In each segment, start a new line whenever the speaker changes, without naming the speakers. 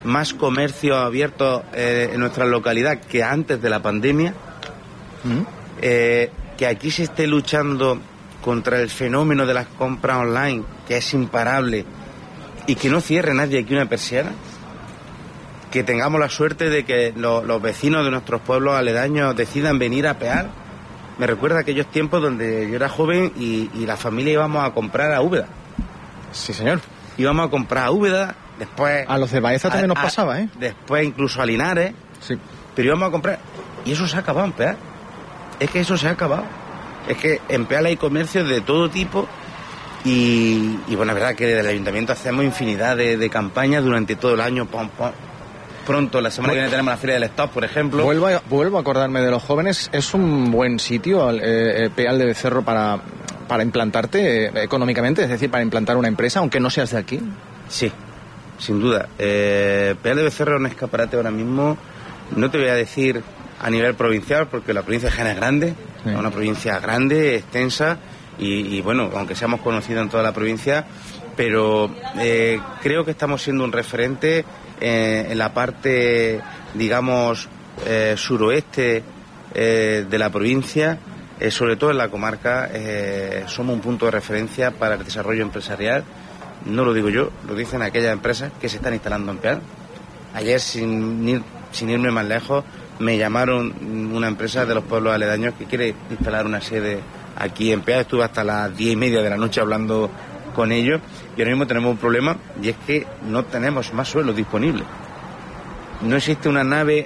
más comercios abiertos en nuestra localidad que antes de la pandemia. Que aquí se esté luchando contra el fenómeno de las compras online, que es imparable, y que no cierre nadie aquí una persiana. Que tengamos la suerte de que los vecinos de nuestros pueblos aledaños decidan venir a pear. Me recuerda aquellos tiempos donde yo era joven y la familia íbamos a comprar a Úbeda.
Sí, señor.
Íbamos a comprar a Úbeda, después...
A los de Baeza también nos pasaba, ¿eh?
Después incluso a Linares.
Sí.
Pero íbamos a comprar... Y eso se ha acabado en Peal. Es que eso se ha acabado. Es que en Peal hay comercios de todo tipo y bueno, es verdad que desde el ayuntamiento hacemos infinidad de campañas durante todo el año. Pronto, la semana que viene tenemos la Feria del Stock, por ejemplo.
Vuelvo a acordarme de los jóvenes. Es un buen sitio, Peal de Becerro, para implantarte económicamente, es decir, para implantar una empresa, aunque no seas de aquí.
Sí, sin duda. Peal de Becerro es un escaparate ahora mismo, no te voy a decir a nivel provincial, porque la provincia de Jaén es grande, sí. Es una provincia grande, extensa, y bueno, aunque seamos conocidos en toda la provincia, pero creo que estamos siendo un referente en la parte, digamos, suroeste de la provincia, sobre todo en la comarca. Somos un punto de referencia para el desarrollo empresarial. No lo digo yo, lo dicen aquellas empresas que se están instalando en Peal. Ayer, sin irme más lejos, me llamaron una empresa de los pueblos aledaños que quiere instalar una sede aquí en Peal. Estuve hasta las 10:30 de la noche hablando con ellos y ahora mismo tenemos un problema, y es que no tenemos más suelo disponible. No existe una nave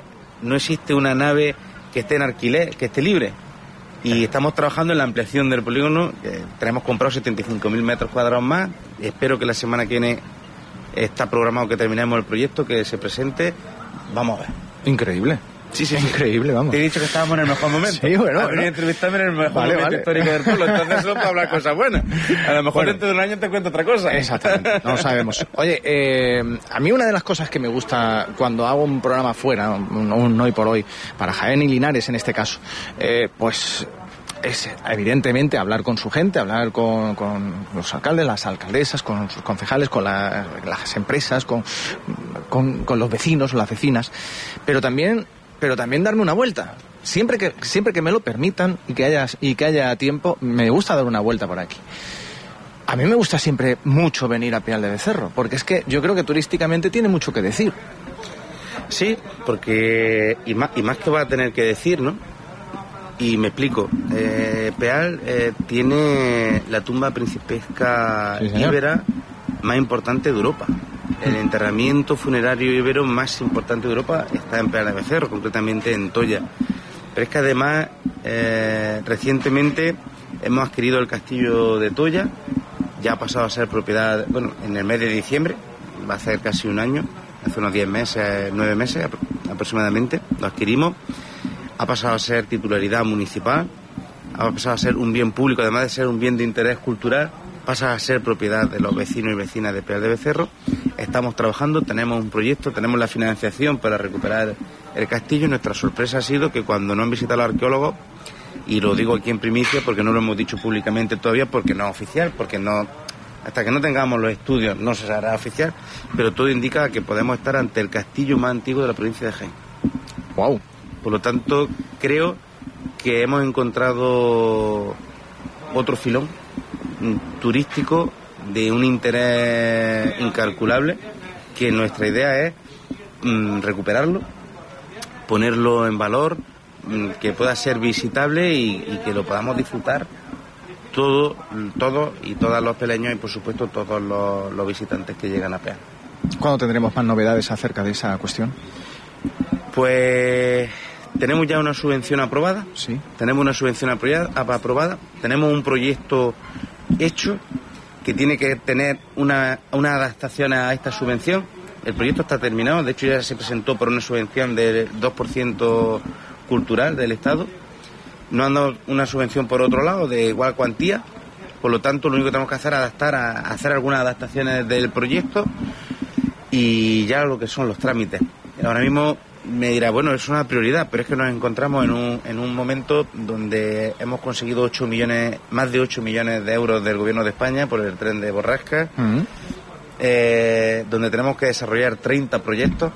que esté en alquiler, que esté libre, y estamos trabajando en la ampliación del polígono. Tenemos comprado 75.000 metros cuadrados más. Espero que la semana que viene está programado que terminemos el proyecto, que se presente. Vamos a ver.
Increíble.
Sí,
increíble, vamos.
Te he dicho que estábamos en el mejor momento.
Sí, bueno.
A venir a entrevistarme en el mejor momento histórico del pueblo. Entonces solo para hablar cosas buenas. A lo mejor dentro de un año te cuento otra cosa.
Exactamente, no lo sabemos. Oye, a mí una de las cosas que me gusta cuando hago un programa fuera, un Hoy por Hoy, para Jaén y Linares en este caso, pues es evidentemente hablar con su gente, hablar con los alcaldes, las alcaldesas, con sus concejales, con las empresas, con los vecinos o las vecinas, pero también darme una vuelta. Siempre que me lo permitan y que haya tiempo, me gusta dar una vuelta por aquí. A mí me gusta siempre mucho venir a Peal de Becerro, porque es que yo creo que turísticamente tiene mucho que decir.
Sí, porque y más que va a tener que decir, ¿no? Y me explico. Peal tiene la tumba principesca íbera más importante de Europa. El enterramiento funerario íbero más importante de Europa está en Peal de Becerro, concretamente en Toya. Pero es que además, recientemente hemos adquirido el castillo de Toya. Ya ha pasado a ser propiedad, bueno, en el mes de diciembre, va a ser casi un año, hace unos 9 meses aproximadamente, lo adquirimos. Ha pasado a ser titularidad municipal, ha pasado a ser un bien público, además de ser un bien de interés cultural, pasa a ser propiedad de los vecinos y vecinas de Peal de Becerro. Estamos trabajando, tenemos un proyecto, tenemos la financiación para recuperar el castillo, y nuestra sorpresa ha sido que cuando nos han visitado los arqueólogos, y lo digo aquí en primicia porque no lo hemos dicho públicamente todavía, porque no es oficial, porque no, hasta que no tengamos los estudios no se hará oficial, pero todo indica que podemos estar ante el castillo más antiguo de la provincia de Jaén.
Wow.
Por lo tanto, creo que hemos encontrado otro filón turístico de un interés incalculable, que nuestra idea es recuperarlo, ponerlo en valor, que pueda ser visitable y que lo podamos disfrutar todos y todas los peleños, y por supuesto todos los visitantes que llegan a Peal.
¿Cuándo tendremos más novedades acerca de esa cuestión?
Pues tenemos ya una subvención aprobada.
Sí.
Tenemos una subvención aprobada. Tenemos un proyecto hecho que tiene que tener una adaptación a esta subvención. El proyecto está terminado, de hecho ya se presentó por una subvención del 2% cultural del Estado. Nos han dado una subvención por otro lado de igual cuantía, por lo tanto lo único que tenemos que hacer es hacer algunas adaptaciones del proyecto y ya lo que son los trámites. Ahora mismo me dirá, bueno, es una prioridad, pero es que nos encontramos en un momento donde hemos conseguido más de 8 millones de euros del Gobierno de España por el tren de Borrasca. donde tenemos que desarrollar 30 proyectos